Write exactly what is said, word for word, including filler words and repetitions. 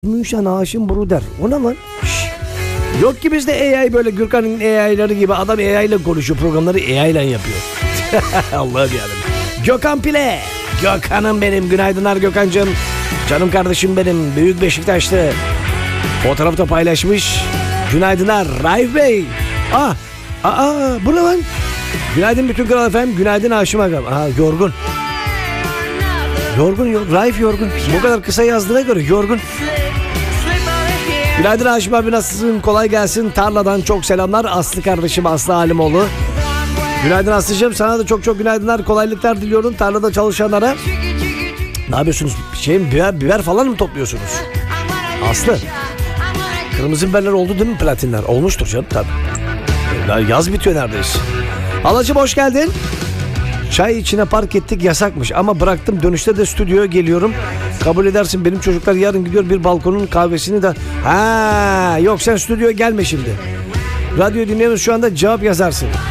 Müşan Haşim Bruder. O ne lan? Şşş. Yok ki bizde A I böyle Gürkan'ın A I'ları gibi adam A I ile konuşuyor. Programları A I ile yapıyor. Allah'ım yarabbim. Gökhan Pile. Gökhan'ım benim. Günaydınlar Gökhan'cığım. Canım kardeşim benim. Büyük Beşiktaşlı. Fotoğrafta paylaşmış. Günaydınlar Raif Bey. Aa, aa, bu ne lan? Günaydın bütün Kral efendim. Günaydın Haşim Agam. Aha, yorgun. Yorgun yok. Raif yorgun. Bu kadar kısa yazdığına göre yorgun. Günaydın Haşim abi, nasılsın? Kolay gelsin. Tarladan çok selamlar. Aslı kardeşim, Aslı Halimoğlu. Günaydın Aslı'cığım. Sana da çok çok günaydınlar. Kolaylıklar diliyorum tarlada çalışanlara. Ne yapıyorsunuz? Şey, biber, biber falan mı topluyorsunuz? Aslı. Kırmızı biberler oldu değil mi, platinler? Olmuştur canım tabii. Yaz bitiyor neredeyse. Halacığım hoş geldin. Çay içine park ettik, yasakmış ama bıraktım, dönüşte de stüdyoya geliyorum. Kabul edersin, benim çocuklar yarın gidiyor, bir balkonun kahvesini de... Ha, yok sen stüdyoya gelme şimdi. Radyo dinliyoruz şu anda, cevap yazarsın.